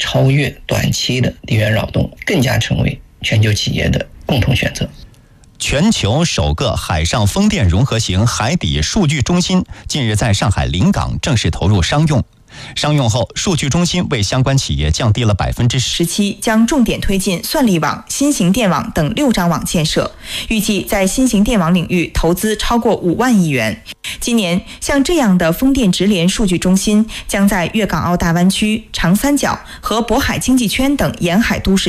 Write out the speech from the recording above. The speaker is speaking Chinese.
超越短期的地缘扰动，更加成为全球企业的共同选择。 全球首个海上风电融合型海底数据中心近日在上海临港正式投入商用。商用后，数据中心为相关企业降低了 17%，将重点推进算力网、新型电网等6张网建设，预计在新型电网领域投资超过5万亿元。今年，像这样的风电直连数据中心将在粤港澳大湾区、长三角和渤海经济圈等沿海都市